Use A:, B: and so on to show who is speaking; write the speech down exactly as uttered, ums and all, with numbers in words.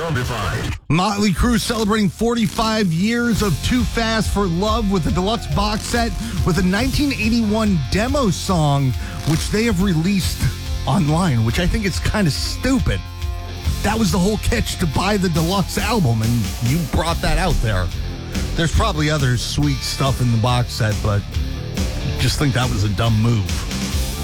A: notified.
B: Motley Crue celebrating forty-five years of Too Fast for Love with a deluxe box set with a nineteen eighty-one demo song, which they have released online, which I think is kind of stupid. That was the whole catch to buy the deluxe album, and you brought that out there. There's probably other sweet stuff in the box set, but just think that was a dumb move.